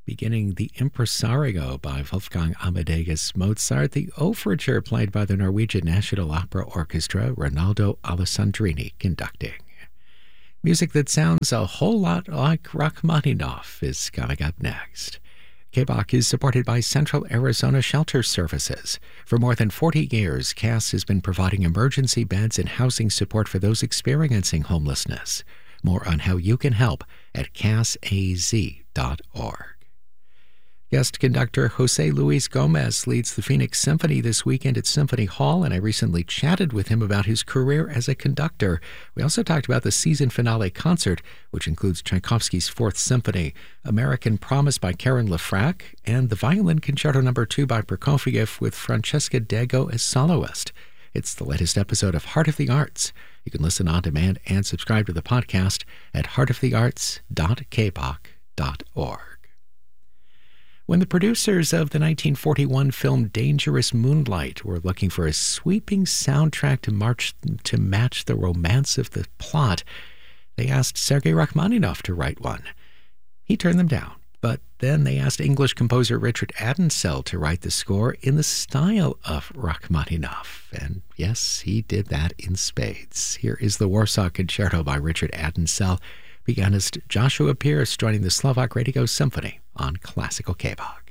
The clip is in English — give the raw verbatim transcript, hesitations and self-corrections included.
Beginning the Impresario by Wolfgang Amadeus Mozart, the Overture played by the Norwegian National Opera Orchestra, Ronaldo Alessandrini conducting. Music that sounds a whole lot like Rachmaninoff is coming up next. K B O C is supported by Central Arizona Shelter Services. For more than forty years, C A S has been providing emergency beds and housing support for those experiencing homelessness. More on how you can help at cas a z dot org. Guest conductor Jose Luis Gomez leads the Phoenix Symphony this weekend at Symphony Hall, and I recently chatted with him about his career as a conductor. We also talked about the season finale concert, which includes Tchaikovsky's Fourth Symphony, American Promise by Karen LaFrac, and the Violin Concerto Number two by Prokofiev with Francesca Dego as soloist. It's the latest episode of Heart of the Arts. You can listen on demand and subscribe to the podcast at heart of the arts dot k b o c dot org. When the producers of the nineteen forty-one film Dangerous Moonlight were looking for a sweeping soundtrack to, march, to match the romance of the plot, they asked Sergei Rachmaninoff to write one. He turned them down, but then they asked English composer Richard Addinsell to write the score in the style of Rachmaninoff. And yes, he did that in spades. Here is the Warsaw Concerto by Richard Addinsell, pianist Joshua Pierce joining the Slovak Radio Symphony on Classical K B O C.